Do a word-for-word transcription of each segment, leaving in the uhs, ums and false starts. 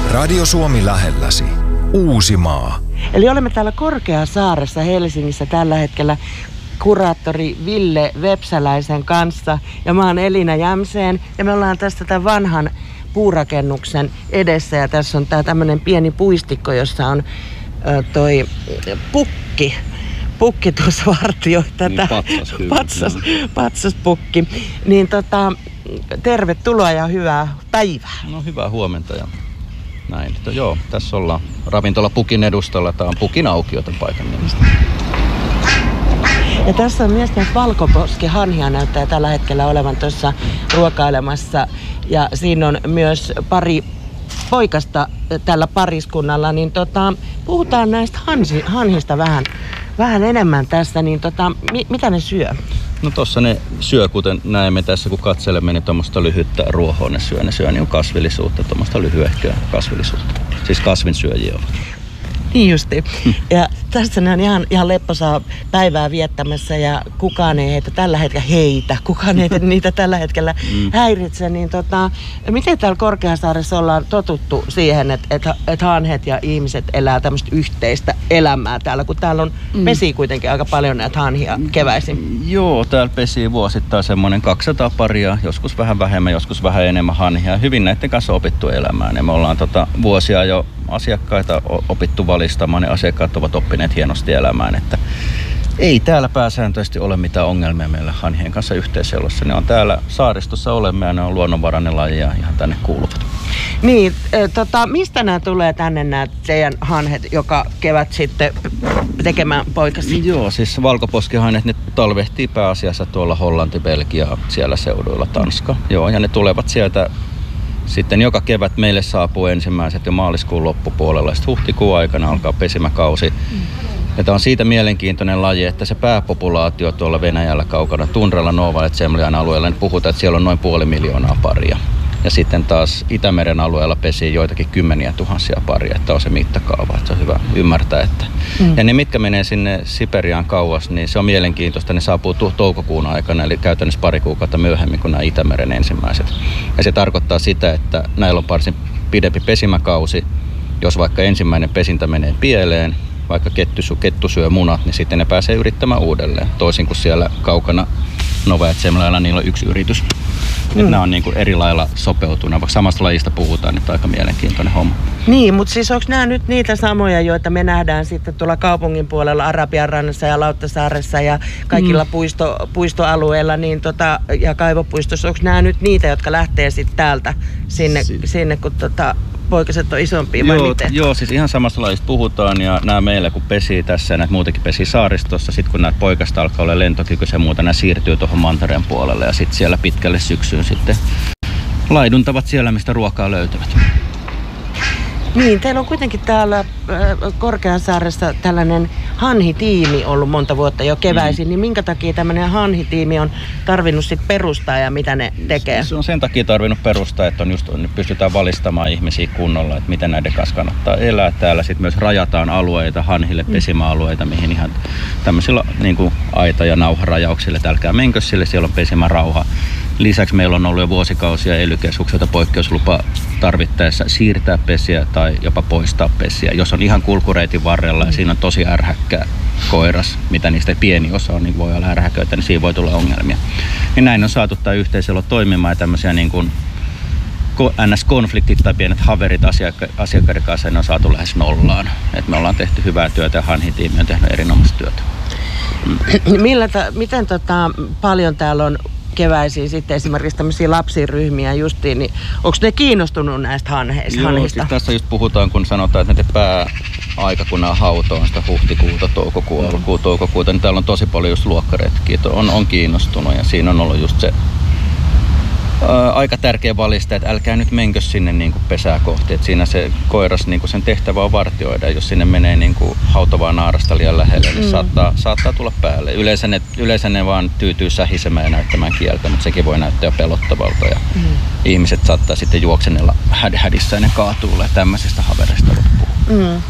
Radio Suomi lähelläsi. Uusimaa. Eli olemme täällä Korkeasaaressa Helsingissä tällä hetkellä kuraattori Ville Vepsäläisen kanssa. Ja mä oon Elina Jämseen ja me ollaan tässä tämän vanhan puurakennuksen edessä. Ja tässä on tää tämmönen pieni puistikko, jossa on ö, toi pukki. Pukki tuossa vartioi tätä. Patsas, patsas, patsaspukki. Niin tota, tervetuloa ja hyvää päivää. No hyvää huomenta ja näin. Että joo, tässä ollaan ravintola Pukin edustalla. Tää on Pukin aukio tämän paikan nimestä. Ja tässä on myös näitä valkoposkihanhia näyttää tällä hetkellä olevan tuossa ruokailemassa. Ja siinä on myös pari poikasta tällä pariskunnalla. Niin tota, puhutaan näistä hansi, hanhista vähän, vähän enemmän tässä. Niin tota, mi, mitä ne syö? No tossa ne syö, kuten näemme tässä, kun katselemme, niin tuommoista lyhyttä ruohoa ne syö. Ne syö niin kasvillisuutta, tuommoista lyhyehköä kasvillisuutta. Siis kasvinsyöjiä ovat. Niin justi. Ja tässä ne on ihan, ihan lepposaa päivää viettämässä ja kukaan ei heitä tällä hetkellä heitä. Kukaan ei niitä tällä hetkellä mm. häiritse. Niin tota, miten täällä Korkeasaaressa ollaan totuttu siihen, että et, et hanhet ja ihmiset elää tämmöistä yhteistä elämää täällä, kun täällä on mm. pesii kuitenkin aika paljon näitä hanhia keväisin. Joo, täällä pesii vuosittain semmoinen kaksisataa paria, joskus vähän vähemmän, joskus vähän enemmän hanhia. Hyvin näiden kanssa opittu elämään. Ja me ollaan tota, vuosia jo asiakkaita opittu valistamaan, ja asiakkaat ovat oppineet hienosti elämään, että ei täällä pääsääntöisesti ole mitään ongelmia meillä hanhien kanssa yhteiselossa. Ne on täällä saaristossa olemme ja ne on luonnonvarainen laji ja ihan tänne kuuluvat. Niin, e, tota, mistä nämä tulee tänne nämä teidän hanhet, joka kevät sitten tekemään poikasi? Joo, siis valkoposkihanhet, ne talvehtii pääasiassa tuolla Hollanti, Belgia, siellä seuduilla, Tanska. Joo, ja ne tulevat sieltä. Sitten joka kevät meille saapuu ensimmäiset jo maaliskuun loppupuolella. Sitten huhtikuun aikana alkaa pesimäkausi. Mm. Ja tämä on siitä mielenkiintoinen laji, että se pääpopulaatio tuolla Venäjällä kaukana Tundralla, Nova ja Zemljan alueella, niin puhutaan, että siellä on noin puoli miljoonaa paria. Ja sitten taas Itämeren alueella pesii joitakin kymmeniä tuhansia paria, että on se mittakaava, että se on hyvä ymmärtää. Että. Mm. Ja ne, mitkä menee sinne Siperiaan kauas, niin se on mielenkiintoista. Ne saapuu toukokuun aikana, eli käytännössä pari kuukautta myöhemmin kuin nämä Itämeren ensimmäiset. Ja se tarkoittaa sitä, että näillä on varsin pidempi pesimäkausi. Jos vaikka ensimmäinen pesintä menee pieleen, vaikka kettu, kettu syö munat, niin sitten ne pääsee yrittämään uudelleen. Toisin kuin siellä kaukana Nova ja Zemljalla, niillä on yksi yritys. Mm. Että nämä on niin kuin eri lailla sopeutuna, vaikka samasta lajista puhutaan, niin aika mielenkiintoinen homma. Niin, mutta siis onko nämä nyt niitä samoja, joita me nähdään sitten tuolla kaupungin puolella, Arabianrannassa ja Lauttasaaressa ja kaikilla mm. puisto, puistoalueilla niin tota, ja kaivopuistossa, onko nämä nyt niitä, jotka lähtee sitten täältä sinne, si- sinne kun tota, poikaset on isompia vai joo, miten? Joo, siis ihan samasta lajista puhutaan ja nämä meillä kun pesii tässä ja näitä muutenkin pesii saaristossa, sitten kun näitä poikasta alkaa olla lentokykyisiä ja muuta, nämä siirtyy tuohon mantereen puolelle ja sitten siellä pitkälle syksyyn sitten laiduntavat siellä, mistä ruokaa löytyvät. Niin, teillä on kuitenkin täällä äh, Korkeasaaressa tällainen hanhitiimi ollut monta vuotta jo keväisin, mm. niin minkä takia tämmöinen hanhitiimi on tarvinnut sit perustaa ja mitä ne tekee? Se on sen takia tarvinnut perustaa, että on just, pystytään valistamaan ihmisiä kunnolla, että miten näiden kanssa kannattaa elää. Täällä sitten myös rajataan alueita, hanhille pesimäalueita, mihin ihan tämmöisillä niin kuin aita- ja nauharajauksilla, että älkää menkö sille, siellä on pesimärauha. Lisäksi meillä on ollut jo vuosikausia E L Y-keskukselta poikkeuslupa tarvittaessa siirtää pesiä tai jopa poistaa pesiä. Jos on ihan kulkureitin varrella ja siinä on tosi ärhäkkä koiras, mitä niistä pieni osa on, niin voi olla ärhäköitä, niin siinä voi tulla ongelmia. Ja näin on saatu tämä yhteiselo toimimaan ja tämmöisiä niin kuin N S-konfliktit tai pienet haverit asiakka- asiakkaiden kanssa, ne on saatu lähes nollaan. Et me ollaan tehty hyvää työtä ja hanhitiimi on tehnyt erinomaista työtä. Mm. Millä ta- miten tota, paljon täällä on keväisiin sitten esimerkiksi tämmöisiä lapsiryhmiä justiin, niin onko ne kiinnostunut näistä hanheista? Joo, siis tässä just puhutaan, kun sanotaan, että näiden pääaika, kun nämä hauto on sitä huhtikuuta, toukokuuta, mm. alkuun toukokuuta, niin täällä on tosi paljon just luokkaretkiä, on, on kiinnostunut ja siinä on ollut just se ää, aika tärkeä valista, että älkää nyt menkö sinne niin kuin pesää kohti, että siinä se koiras, niin kuin sen tehtävä on vartioida, ja jos sinne menee niin kuin hautovaa naarasta liian lähelle, niin mm. saattaa, saattaa tulla päälle. Yleensä ne, yleensä ne vaan tyytyy sähisemään ja näyttämään kieltä, mutta sekin voi näyttää jo pelottavalta, ja mm. ihmiset saattaa sitten juoksenella hädhädissä ja ne kaatuu, ja tämmöisistä havereista loppuu. Mm.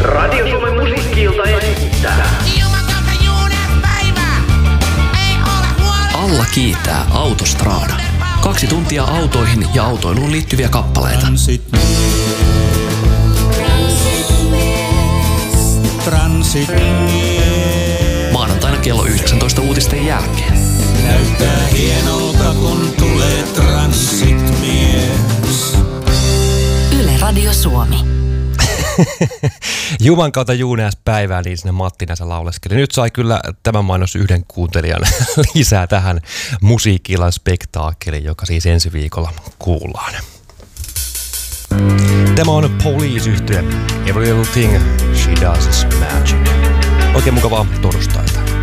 Radio Suomen musiikki-ilta esittää. Alla kiitää Autostrada. Kaksi tuntia autoihin ja autoiluun liittyviä kappaleita. Transit Transit Maanantaina kello yhdeksäntoista uutisten jälkeen. näyttää hienolta, kun tulee Transit-mies. Yle Radio Suomi. Juman kautta Juuneas päivää, niin sinne Matti näissä lauleskeli. Nyt sai kyllä tämän mainos yhden kuuntelijan lisää tähän musiikkilan spektaakkeliin, joka siis ensi viikolla kuullaan. Tämä on Police-yhtye. Every little thing she does is magic. Oikein mukavaa torstaita.